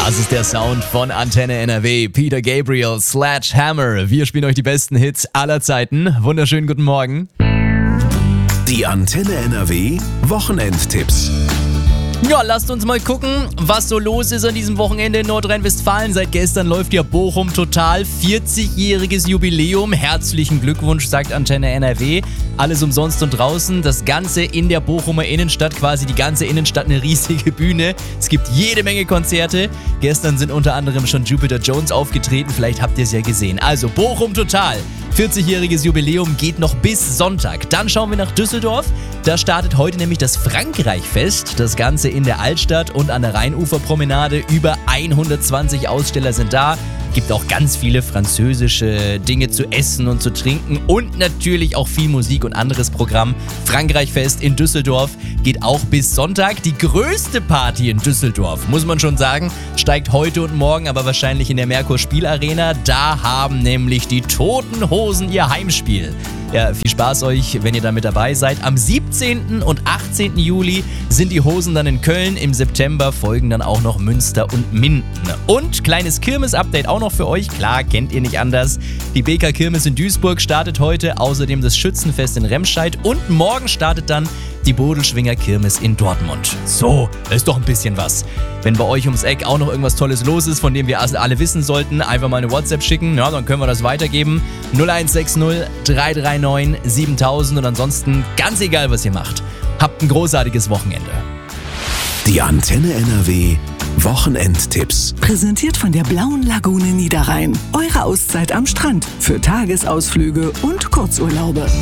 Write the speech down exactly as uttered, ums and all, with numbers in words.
Das ist der Sound von Antenne N R W. Peter Gabriel, Sledgehammer. Wir spielen euch die besten Hits aller Zeiten. Wunderschönen guten Morgen. Die Antenne N R W Wochenendtipps. Ja, lasst uns mal gucken, was so los ist an diesem Wochenende in Nordrhein-Westfalen. Seit gestern läuft ja Bochum total. vierzigjähriges Jubiläum. Herzlichen Glückwunsch, sagt Antenne N R W. Alles umsonst und draußen. Das Ganze in der Bochumer Innenstadt. Quasi die ganze Innenstadt eine riesige Bühne. Es gibt jede Menge Konzerte. Gestern sind unter anderem schon Jupiter Jones aufgetreten. Vielleicht habt ihr es ja gesehen. Also Bochum total. vierzigjähriges Jubiläum geht noch bis Sonntag. Dann schauen wir nach Düsseldorf. Da startet heute nämlich das Frankreich-Fest. Das Ganze in der Altstadt und an der Rheinuferpromenade. Über hundertzwanzig Aussteller sind da. Gibt auch ganz viele französische Dinge zu essen und zu trinken und natürlich auch viel Musik und anderes Programm. Frankreich-Fest in Düsseldorf geht auch bis Sonntag. Die größte Party in Düsseldorf, muss man schon sagen, steigt heute und morgen aber wahrscheinlich in der Merkur Spielarena. Da haben nämlich die Toten Hosen ihr Heimspiel. Ja, viel Spaß euch, wenn ihr da mit dabei seid. Am siebzehnten und achtzehnten Juli sind die Hosen dann in Köln. Im September folgen dann auch noch Münster und Minden. Und kleines Kirmes-Update auch noch für euch. Klar, kennt ihr nicht anders. Die B K Kirmes in Duisburg startet heute. Außerdem das Schützenfest in Remscheid. Und morgen startet dann die Bodelschwinger Kirmes in Dortmund. So, ist doch ein bisschen was. Wenn bei euch ums Eck auch noch irgendwas Tolles los ist, von dem wir alle wissen sollten, einfach mal eine WhatsApp schicken. Ja, dann können wir das weitergeben. null eins sechs null drei drei neun siebentausend und ansonsten ganz egal, was ihr macht. Habt ein großartiges Wochenende. Die Antenne N R W Wochenendtipps. Präsentiert von der Blauen Lagune Niederrhein. Eure Auszeit am Strand für Tagesausflüge und Kurzurlaube.